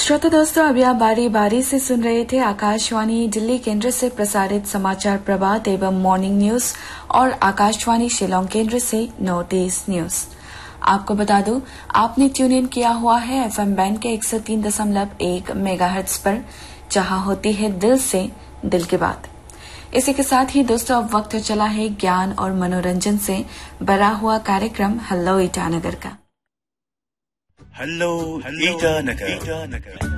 श्रोता दोस्तों, अभी आप बारी बारी से सुन रहे थे आकाशवाणी दिल्ली केंद्र से प्रसारित समाचार प्रभात एवं मॉर्निंग न्यूज और आकाशवाणी शिलोंग केंद्र से नोटिस न्यूज। आपको बता दूं, आपने ट्यून इन किया हुआ है एफएम बैंड के 103.1 मेगाहर्ट्ज पर, जहां होती है दिल से दिल की बात। इसी के साथ ही दोस्तों, अब वक्त चला है ज्ञान और मनोरंजन से भरा हुआ कार्यक्रम हेलो ईटानगर का। हेलो ईटानगर।